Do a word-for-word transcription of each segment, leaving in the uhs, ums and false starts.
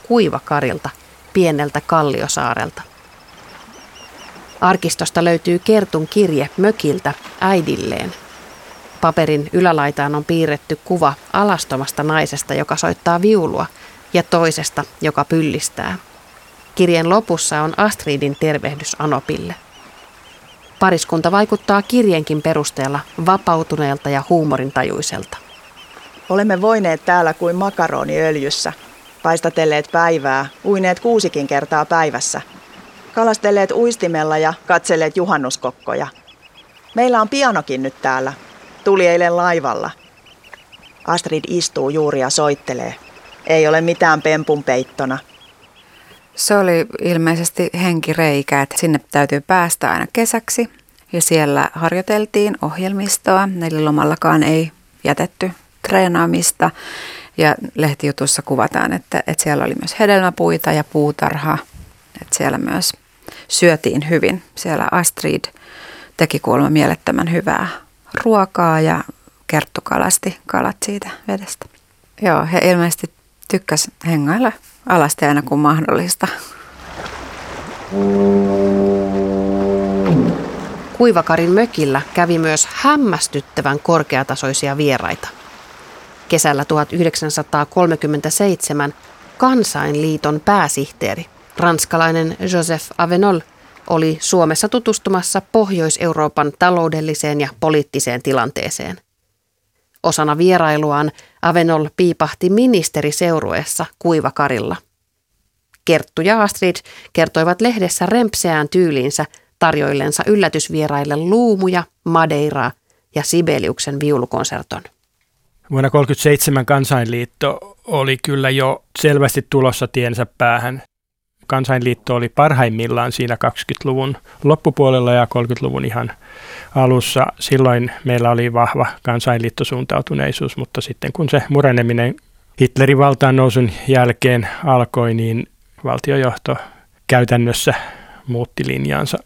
Kuivakarilta, pieneltä kalliosaarelta. Arkistosta löytyy Kertun kirje mökiltä äidilleen. Paperin ylälaitaan on piirretty kuva alastomasta naisesta, joka soittaa viulua, ja toisesta, joka pyllistää. Kirjeen lopussa on Astridin tervehdys Anopille. Pariskunta vaikuttaa kirjeenkin perusteella vapautuneelta ja huumorintajuiselta. Olemme voineet täällä kuin makaroniöljyssä, paistatelleet päivää, uineet kuusikin kertaa päivässä, kalastelleet uistimella ja katselleet juhannuskokkoja. Meillä on pianokin nyt täällä. Tuli eilen laivalla. Astrid istuu juuri ja soittelee. Ei ole mitään pempun peittona. Se oli ilmeisesti henkireikä, että sinne täytyy päästä aina kesäksi. Ja siellä harjoiteltiin ohjelmistoa. Neljä lomallakaan ei jätetty treenaamista. Ja lehtijutussa kuvataan, että, että siellä oli myös hedelmäpuita ja puutarha. Että siellä myös syötiin hyvin. Siellä Astrid teki kuulemma mielettömän hyvää ruokaa ja Kerttu kalasti kalat siitä vedestä. Joo, he ilmeisesti tykkäs hengailla alasti aina kun mahdollista. Kuivakarin mökillä kävi myös hämmästyttävän korkeatasoisia vieraita. Kesällä tuhatyhdeksänsataakolmekymmentäseitsemän Kansainliiton pääsihteeri, ranskalainen Joseph Avenol, oli Suomessa tutustumassa Pohjois-Euroopan taloudelliseen ja poliittiseen tilanteeseen. Osana vierailuaan Avenol piipahti ministeriseurueessa Kuivakarilla. Kerttu ja Astrid kertoivat lehdessä rempseään tyyliinsä tarjoillensa yllätysvieraille luumuja, madeiraa ja Sibeliuksen viulukonserton. Vuonna tuhatyhdeksänsataakolmekymmentäseitsemän Kansainliitto oli kyllä jo selvästi tulossa tiensä päähän. Kansainliitto oli parhaimmillaan siinä kaksikymmentäluvun loppupuolella ja kolmekymmentäluvun ihan alussa. Silloin meillä oli vahva kansainliittosuuntautuneisuus, mutta sitten kun se mureneminen Hitlerin valtaan nousun jälkeen alkoi, niin valtiojohto käytännössä muutti linjansa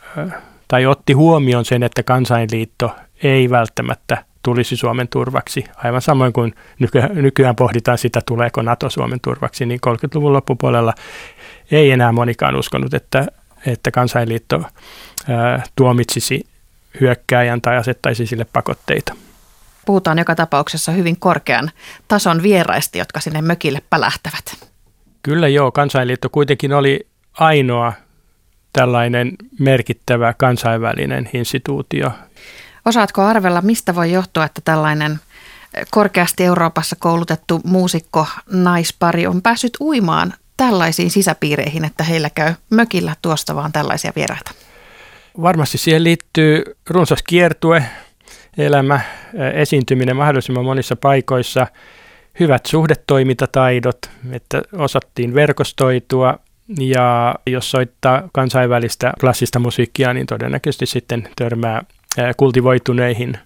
tai otti huomioon sen, että Kansainliitto ei välttämättä tulisi Suomen turvaksi. Aivan samoin kuin nykyään pohditaan sitä, tuleeko NATO Suomen turvaksi, niin kolmekymmentäluvun loppupuolella ei enää monikaan uskonut, että, että Kansainliitto ää, tuomitsisi hyökkääjän tai asettaisi sille pakotteita. Puhutaan joka tapauksessa hyvin korkean tason vieraista, jotka sinne mökille pälähtävät. Kyllä joo, Kansainliitto kuitenkin oli ainoa tällainen merkittävä kansainvälinen instituutio. Osaatko arvella, mistä voi johtua, että tällainen korkeasti Euroopassa koulutettu muusikko naispari on päässyt uimaan tällaisiin sisäpiireihin, että heillä käy mökillä tuosta vaan tällaisia vieraita? Varmasti siihen liittyy runsas kiertue, elämä, esiintyminen mahdollisimman monissa paikoissa, hyvät suhdetoimintataidot, että osattiin verkostoitua ja jos soittaa kansainvälistä klassista musiikkia, niin todennäköisesti sitten törmää kultivoituneihin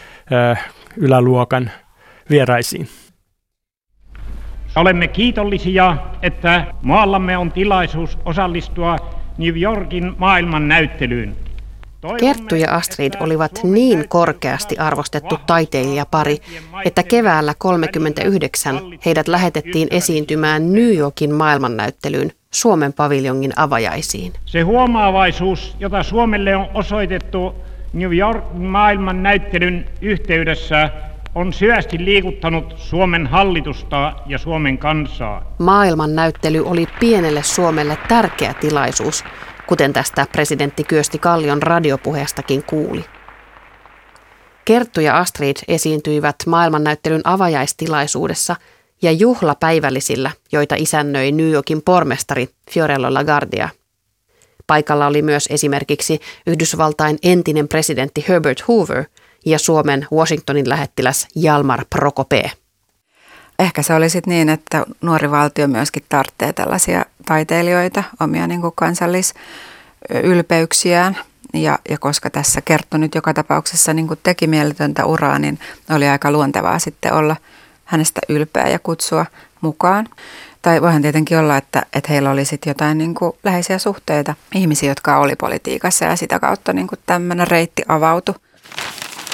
yläluokan vieraisiin. Olemme kiitollisia, että maallamme on tilaisuus osallistua New Yorkin maailmannäyttelyyn. Kerttu ja Astrid olivat niin korkeasti arvostettu taiteilijapari, että keväällä tuhatyhdeksänsataakolmekymmentäyhdeksän heidät lähetettiin esiintymään New Yorkin maailmannäyttelyyn Suomen paviljongin avajaisiin. Se huomaavaisuus, jota Suomelle on osoitettu New York maailmannäyttelyn yhteydessä, on syvästi liikuttanut Suomen hallitusta ja Suomen kansaa. Maailmannäyttely oli pienelle Suomelle tärkeä tilaisuus, kuten tästä presidentti Kyösti Kallion radiopuheestakin kuuli. Kerttu ja Astrid esiintyivät maailmannäyttelyn avajaistilaisuudessa ja juhlapäivällisillä, joita isännöi New Yorkin pormestari Fiorello LaGuardia. Paikalla oli myös esimerkiksi Yhdysvaltain entinen presidentti Herbert Hoover ja Suomen Washingtonin lähettiläs Hjalmar Prokopé. Ehkä se oli sitten niin, että nuori valtio myöskin tarvitsee tällaisia taiteilijoita, omia niin kuin kansallisylpeyksiään. Ja, ja koska tässä Kerttu nyt joka tapauksessa niin kuin teki mieletöntä uraa, niin oli aika luontevaa sitten olla hänestä ylpeä ja kutsua mukaan. Tai voihan tietenkin olla, että, että heillä oli sitten jotain niin kuin läheisiä suhteita, ihmisiä, jotka oli politiikassa ja sitä kautta niin kuin tämmöinen reitti avautui.